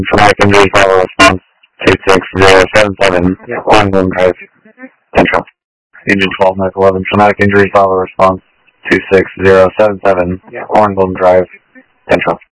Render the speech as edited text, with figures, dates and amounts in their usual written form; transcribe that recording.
Traumatic injury follow response 26077, Orange Drive, Central. Union 12, Mike 11, traumatic injury follow response 26077, Orange Drive, Central.